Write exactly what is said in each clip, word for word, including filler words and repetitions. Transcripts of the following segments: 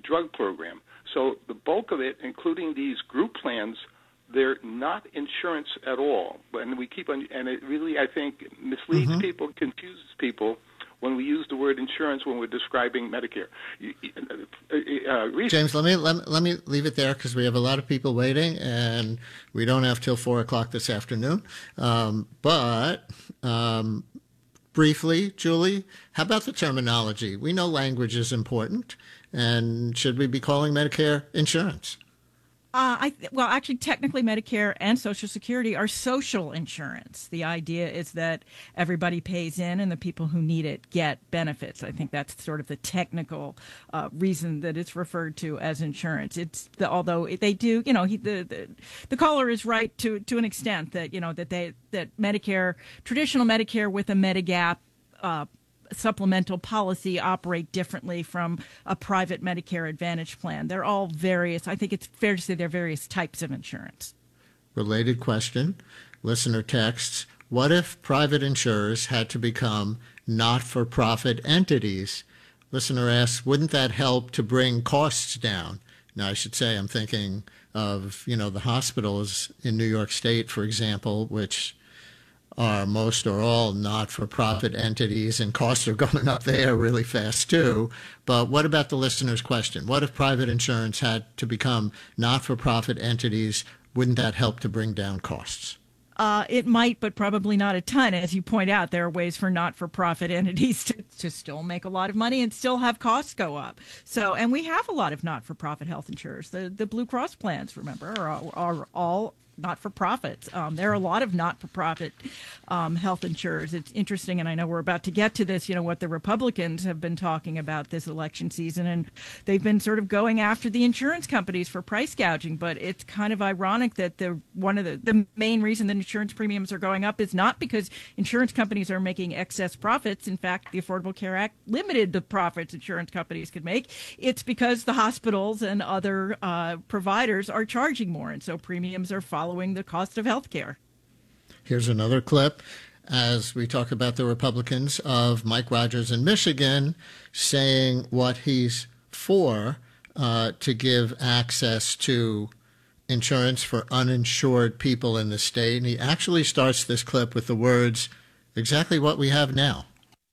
drug program. So the bulk of it, including these group plans, they're not insurance at all. And we keep on, and it really, I think, misleads mm-hmm. people, confuses people when we use the word insurance when we're describing Medicare. Uh, James, let me, let me let me leave it there because we have a lot of people waiting, and we don't have till four o'clock this afternoon. Um, but um, briefly, Julie, how about the terminology? We know language is important, and should we be calling Medicare insurance? Uh, I th- well, actually, technically, Medicare and Social Security are social insurance. The idea is that everybody pays in, and the people who need it get benefits. I think that's sort of the technical uh, reason that it's referred to as insurance. It's the, although they do, you know, he, the, the the caller is right to to an extent that you know that they that Medicare, traditional Medicare with a Medigap Uh, supplemental policy operate differently from a private Medicare Advantage plan. They're all various. I think it's fair to say they're various types of insurance. Related question. Listener texts, what if private insurers had to become not-for-profit entities? Listener asks, wouldn't that help to bring costs down? Now, I should say I'm thinking of, you know, the hospitals in New York State, for example, which are most or all not-for-profit entities, and costs are going up there really fast too. But what about the listener's question? What if private insurance had to become not-for-profit entities? Wouldn't that help to bring down costs? Uh, it might, but probably not a ton. As you point out, there are ways for not-for-profit entities to, to still make a lot of money and still have costs go up. So, and we have a lot of not-for-profit health insurers. The the Blue Cross plans, remember, are, are all not-for-profits. Um, there are a lot of not-for-profit um, health insurers. It's interesting, and I know we're about to get to this, you know, what the Republicans have been talking about this election season, and they've been sort of going after the insurance companies for price gouging, but it's kind of ironic that the one of the, the main reason that insurance premiums are going up is not because insurance companies are making excess profits. In fact, the Affordable Care Act limited the profits insurance companies could make. It's because the hospitals and other uh, providers are charging more, and so premiums are following following the cost of health care. Here's another clip as we talk about the Republicans of Mike Rogers in Michigan saying what he's for uh, to give access to insurance for uninsured people in the state. And he actually starts this clip with the words, exactly what we have now.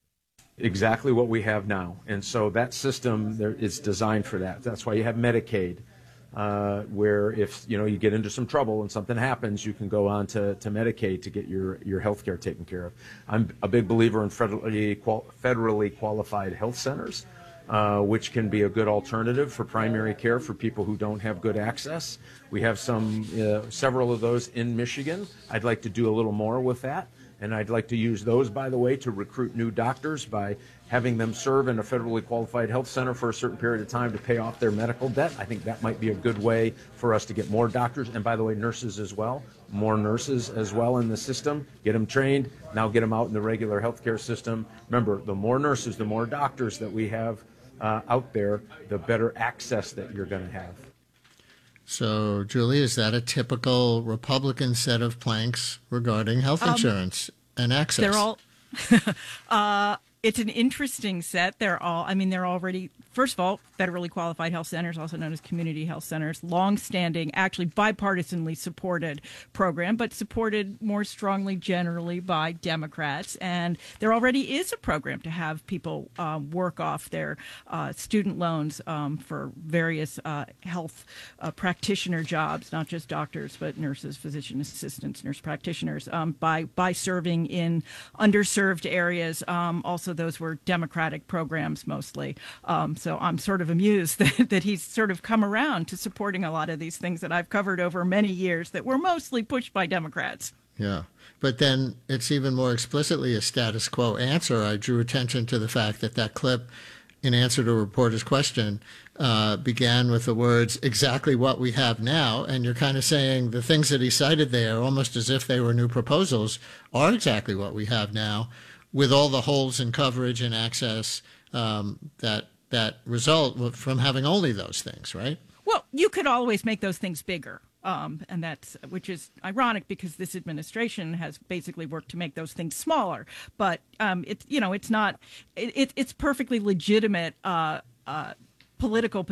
Exactly what we have now. And so that system there is designed for that. That's why you have Medicaid. Uh, where if you know you get into some trouble and something happens, you can go on to, to Medicaid to get your, your health care taken care of. I'm a big believer in federally, qual- federally qualified health centers, uh, which can be a good alternative for primary care for people who don't have good access. We have some uh, several of those in Michigan. I'd like to do a little more with that. And I'd like to use those, by the way, to recruit new doctors by having them serve in a federally qualified health center for a certain period of time to pay off their medical debt. I think that might be a good way for us to get more doctors, and by the way, nurses as well, more nurses as well in the system, get them trained, now get them out in the regular healthcare system. Remember, the more nurses, the more doctors that we have uh, out there, the better access that you're going to have. So, Julie, is that a typical Republican set of planks regarding health insurance um, and access? They're all uh, it's an interesting set. They're all, I mean, they're already, first of all, federally qualified health centers, also known as community health centers, long-standing, actually bipartisanly supported program, but supported more strongly generally by Democrats. And there already is a program to have people uh, work off their uh, student loans um, for various uh, health uh, practitioner jobs, not just doctors, but nurses, physician assistants, nurse practitioners, um, by, by serving in underserved areas. Um, also, those were Democratic programs mostly. Um, so I'm sort of amused that, that he's sort of come around to supporting a lot of these things that I've covered over many years that were mostly pushed by Democrats. Yeah. But then it's even more explicitly a status quo answer. I drew attention to the fact that that clip, in answer to a reporter's question, uh, began with the words, exactly what we have now. And you're kind of saying the things that he cited there, almost as if they were new proposals, are exactly what we have now, with all the holes in coverage and access um, that that result from having only those things, right? Well, you could always make those things bigger. Um, and that's, which is ironic because this administration has basically worked to make those things smaller. But um, it's, you know, it's not, it, it, it's perfectly legitimate uh, uh, political